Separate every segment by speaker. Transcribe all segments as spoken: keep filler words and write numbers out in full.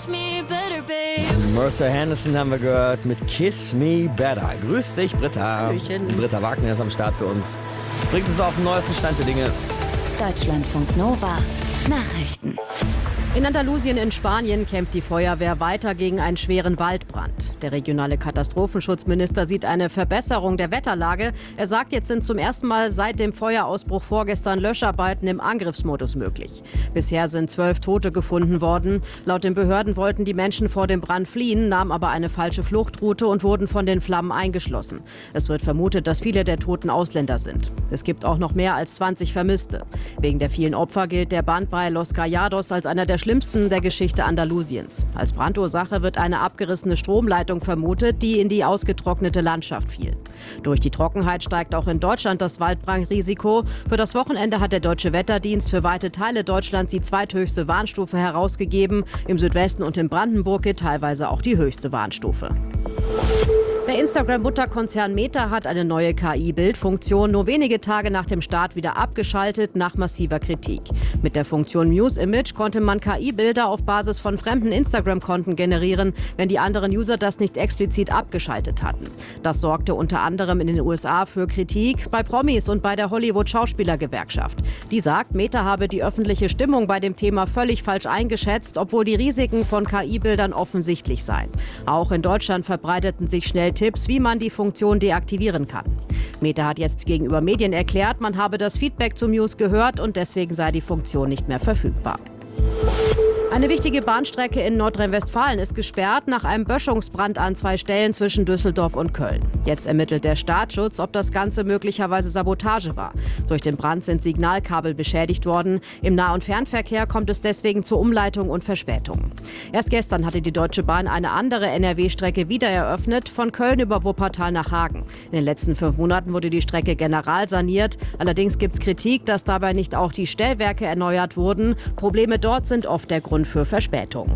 Speaker 1: Kiss me better, babe.
Speaker 2: Mercer Henderson haben wir gehört mit Kiss Me Better. Grüß dich, Britta.
Speaker 3: Hallöchen.
Speaker 2: Britta Wagner ist am Start für uns. Bringt uns auf den neuesten Stand der Dinge.
Speaker 1: Deutschlandfunk Nova. Nachrichten.
Speaker 3: In Andalusien in Spanien kämpft die Feuerwehr weiter gegen einen schweren Waldbrand. Der regionale Katastrophenschutzminister sieht eine Verbesserung der Wetterlage. Er sagt, jetzt sind zum ersten Mal seit dem Feuerausbruch vorgestern Löscharbeiten im Angriffsmodus möglich. Bisher sind zwölf Tote gefunden worden. Laut den Behörden wollten die Menschen vor dem Brand fliehen, nahmen aber eine falsche Fluchtroute und wurden von den Flammen eingeschlossen. Es wird vermutet, dass viele der Toten Ausländer sind. Es gibt auch noch mehr als zwanzig Vermisste. Wegen der vielen Opfer gilt der Brand bei Los Callados als einer der schlimmsten der Geschichte Andalusiens. Als Brandursache wird eine abgerissene Stromleitung vermutet, die in die ausgetrocknete Landschaft fiel. Durch die Trockenheit steigt auch in Deutschland das Waldbrandrisiko. Für das Wochenende hat der Deutsche Wetterdienst für weite Teile Deutschlands die zweithöchste Warnstufe herausgegeben. Im Südwesten und in Brandenburg gilt teilweise auch die höchste Warnstufe. Der Instagram-Mutterkonzern Meta hat eine neue K I-Bildfunktion nur wenige Tage nach dem Start wieder abgeschaltet, nach massiver Kritik. Mit der Funktion Muse Image konnte man K I-Bilder auf Basis von fremden Instagram-Konten generieren, wenn die anderen User das nicht explizit abgeschaltet hatten. Das sorgte unter anderem in den U S A für Kritik bei Promis und bei der Hollywood-Schauspielergewerkschaft. Die sagt, Meta habe die öffentliche Stimmung bei dem Thema völlig falsch eingeschätzt, obwohl die Risiken von K I-Bildern offensichtlich seien. Auch in Deutschland verbreiteten sich schnell Tipps, wie man die Funktion deaktivieren kann. Meta hat jetzt gegenüber Medien erklärt, man habe das Feedback zum News gehört und deswegen sei die Funktion nicht mehr verfügbar. Eine wichtige Bahnstrecke in Nordrhein-Westfalen ist gesperrt nach einem Böschungsbrand an zwei Stellen zwischen Düsseldorf und Köln. Jetzt ermittelt der Staatsschutz, ob das Ganze möglicherweise Sabotage war. Durch den Brand sind Signalkabel beschädigt worden. Im Nah- und Fernverkehr kommt es deswegen zu Umleitungen und Verspätungen. Erst gestern hatte die Deutsche Bahn eine andere N R W-Strecke wieder eröffnet, von Köln über Wuppertal nach Hagen. In den letzten fünf Monaten wurde die Strecke general saniert. Allerdings gibt es Kritik, dass dabei nicht auch die Stellwerke erneuert wurden. Probleme dort sind oft der Grund für Verspätungen.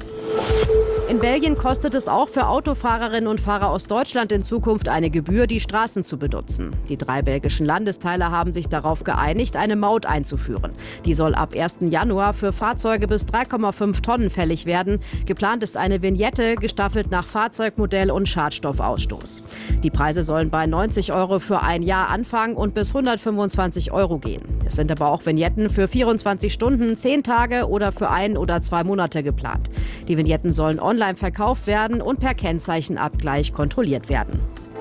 Speaker 3: In Belgien kostet es auch für Autofahrerinnen und Fahrer aus Deutschland in Zukunft eine Gebühr, die Straßen zu benutzen. Die drei belgischen Landesteile haben sich darauf geeinigt, eine Maut einzuführen. Die soll ab ersten Januar für Fahrzeuge bis drei Komma fünf Tonnen fällig werden. Geplant ist eine Vignette, gestaffelt nach Fahrzeugmodell und Schadstoffausstoß. Die Preise sollen bei neunzig Euro für ein Jahr anfangen und bis hundertfünfundzwanzig Euro gehen. Es sind aber auch Vignetten für vierundzwanzig Stunden, zehn Tage oder für ein oder zwei Monate geplant. Die Vignetten sollen online verkauft werden und per Kennzeichenabgleich kontrolliert werden.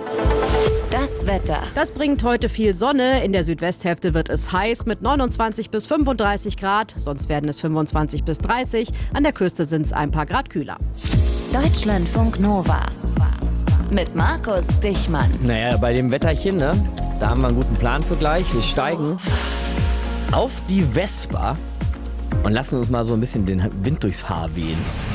Speaker 1: Das Wetter.
Speaker 3: Das bringt heute viel Sonne. In der Südwesthälfte wird es heiß mit neunundzwanzig bis fünfunddreißig Grad. Sonst werden es fünfundzwanzig bis dreißig. An der Küste sind es ein paar Grad kühler.
Speaker 1: Deutschlandfunk Nova. Mit Markus Dichmann.
Speaker 2: Naja, bei dem Wetterchen, ne? Da haben wir einen guten Plan für gleich. Wir steigen auf die Vespa und lassen uns mal so ein bisschen den Wind durchs Haar wehen.